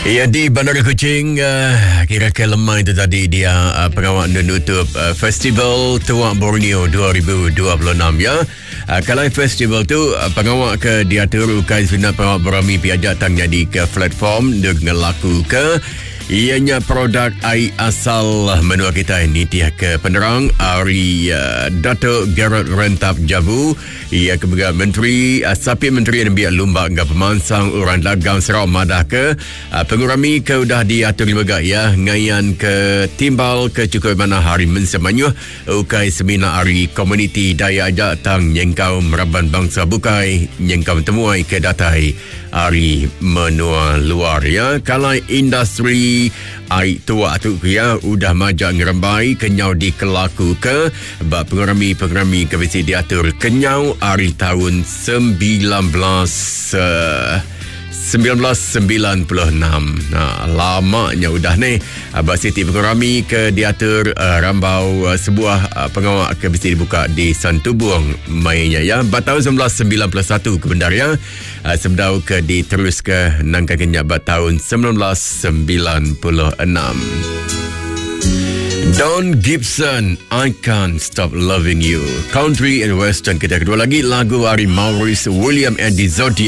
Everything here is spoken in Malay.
Ya, di Bandar Kuching, kira-kira lemah itu tadi dia pengawal menutup Festival Tuak Borneo 2026 ya. Kalau festival tu pengawal ke diatur ukai sunat pengawal berami piajak tang jadi ke platform dengan laku ke ianya produk air asal menua kita ini dia ke penerang Ari Dato' Gerard Rentap Jabu ia kebetulan Menteri Sapi Menteri dan Biak Lumbak dengan pemansang uran dagang Sarawak Madah ke pengurami ke udah diatur lembaga ya ngayan ke timbal ke cukup mana hari mensemanyuh ukai semina hari komuniti daya ajak tang nyengkau meraban bangsa bukai nyengkau temuai ke datai hari menua luar ya. Kalau industri air tua tu ya udah majak ngerembai kenyau di kelaku ke bak pengurami ke visi diatur kenyau hari tahun 1996. Lamanya udah ni Abah Siti pengurami ke diatur rambau sebuah pengawal ke mesti dibuka di Santubuang mainnya ya. Tahun 1991 ke bendar ya. Sebedau ke diterus ke nangka kenyak tahun 1996. Don Gibson, I Can't Stop Loving You. Country and Western kita kedua lagi lagu dari Maurice William and the Zodiac.